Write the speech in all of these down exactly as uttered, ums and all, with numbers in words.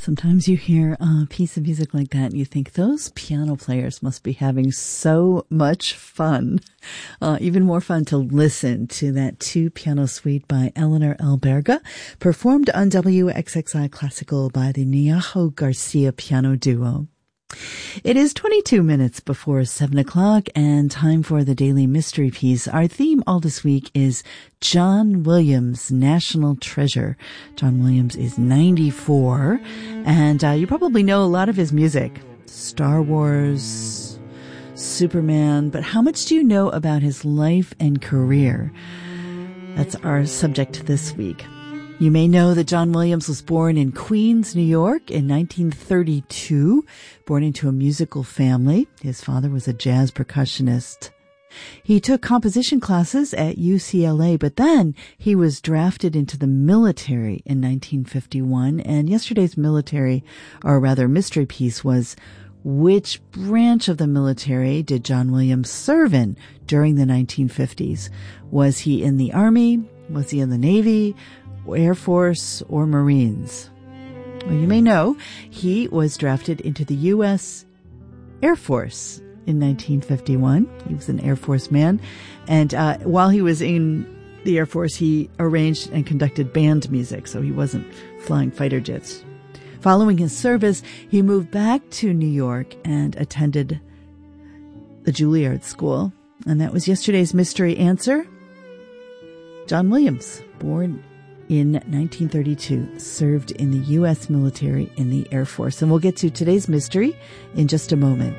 Sometimes you hear a piece of music like that and you think those piano players must be having so much fun. Uh, even more fun to listen to that two-piano suite by Eleanor Alberga, performed on W X X I Classical by the Niajo Garcia Piano Duo. It is twenty-two minutes before seven o'clock and time for the Daily Mystery Piece. Our theme all this week is John Williams, National Treasure. John Williams is ninety-four, and uh, you probably know a lot of his music. Star Wars, Superman, but how much do you know about his life and career? That's our subject this week. You may know that John Williams was born in Queens, New York in nineteen thirty-two, born into a musical family. His father was a jazz percussionist. He took composition classes at U C L A, but then he was drafted into the military in nineteen fifty-one. And yesterday's military, or rather mystery piece, was which branch of the military did John Williams serve in during the nineteen fifties? Was he in the Army? Was he in the Navy? Air Force, or Marines? Well, you may know he was drafted into the U S Air Force in nineteen fifty-one. He was an Air Force man. And uh, while he was in the Air Force, he arranged and conducted band music, so he wasn't flying fighter jets. Following his service, he moved back to New York and attended the Juilliard School. And that was yesterday's mystery answer. John Williams, born in nineteen thirty-two, served in the U S military in the Air Force. And we'll get to today's mystery in just a moment.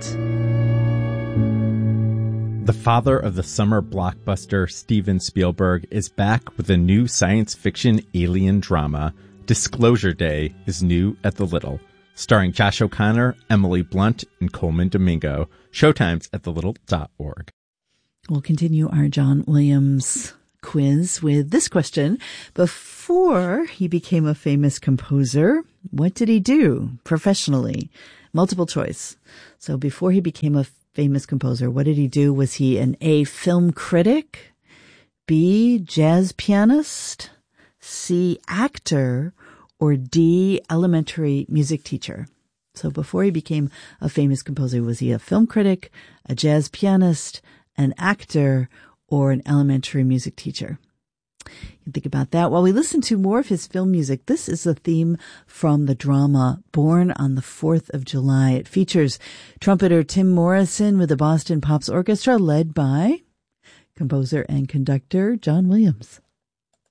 The father of the summer blockbuster, Steven Spielberg, is back with a new science fiction alien drama. Disclosure Day is new at the Little, starring Josh O'Connor, Emily Blunt, and Coleman Domingo. Showtimes at the little dot org. We'll continue our John Williams quiz with this question. Before he became a famous composer, what did he do professionally? Multiple choice. So before he became a famous composer, what did he do? Was he an A, film critic, B, jazz pianist, C, actor, or D, elementary music teacher? So before he became a famous composer, was he a film critic, a jazz pianist, an actor, or an elementary music teacher? You can think about that while we listen to more of his film music. This is the theme from the drama Born on the fourth of July. It features trumpeter Tim Morrison with the Boston Pops Orchestra, led by composer and conductor John Williams.